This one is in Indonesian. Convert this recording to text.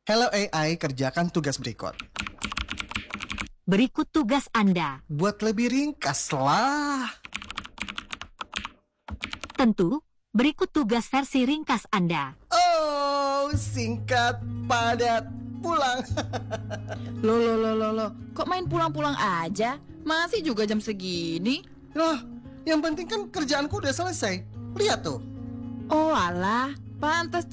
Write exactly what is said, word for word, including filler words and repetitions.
Hello A I, kerjakan tugas berikut. Berikut tugas Anda. Buat lebih ringkas lah. Tentu, berikut tugas versi ringkas Anda. Oh, singkat, padat, pulang. Loh, loh, loh, loh, loh. Kok main pulang-pulang aja? Masih juga jam segini? Loh, yang penting kan kerjaanku udah selesai. Lihat tuh. Oh alah, pantas